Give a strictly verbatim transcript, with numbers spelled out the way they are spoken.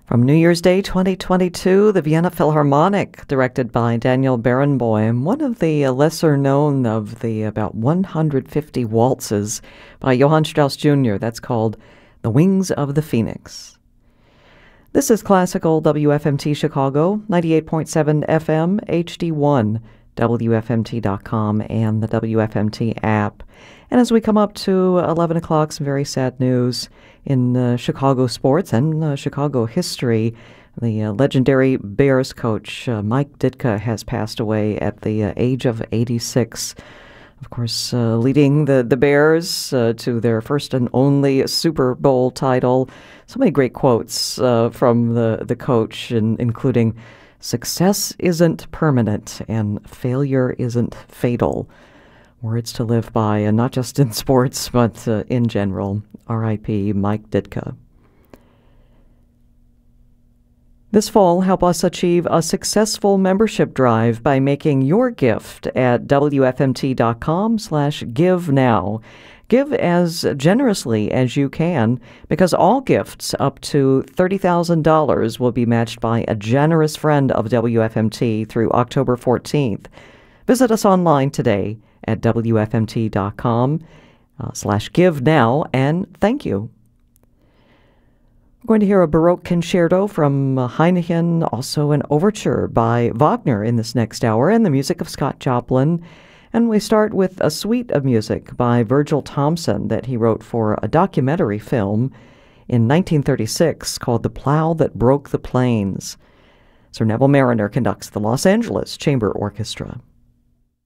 From New Year's Day twenty twenty-two, the Vienna Philharmonic, directed by Daniel Barenboim, one of the lesser known of the about one hundred fifty waltzes by Johann Strauss Junior That's called The Wings of the Phoenix. This is Classical W F M T Chicago, ninety-eight point seven F M, H D one, W F M T dot com, and the W F M T app. And as we come up to eleven o'clock, some very sad news in uh, Chicago sports and uh, Chicago history. The uh, legendary Bears coach, uh, Mike Ditka, has passed away at the uh, age of eighty-six. Of course, uh, leading the, the Bears uh, to their first and only Super Bowl title. So many great quotes uh, from the, the coach, in, including, "Success isn't permanent and failure isn't fatal." Words to live by, and not just in sports, but uh, in general. R I P Mike Ditka. This fall, help us achieve a successful membership drive by making your gift at W F M T dot com slash give now. Give as generously as you can, because all gifts up to thirty thousand dollars will be matched by a generous friend of W F M T through October fourteenth. Visit us online today at W F M T dot com uh, slash give now, and thank you. We're going to hear a Baroque concerto from uh, Heineken, also an overture by Wagner in this next hour, and the music of Scott Joplin. And we start with a suite of music by Virgil Thomson that he wrote for a documentary film in nineteen thirty-six called The Plow That Broke the Plains. Sir Neville Marriner conducts the Los Angeles Chamber Orchestra.